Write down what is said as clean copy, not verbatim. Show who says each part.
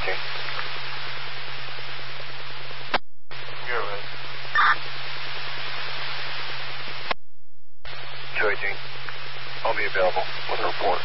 Speaker 1: 218. You're right. 218. I'll be available with a report.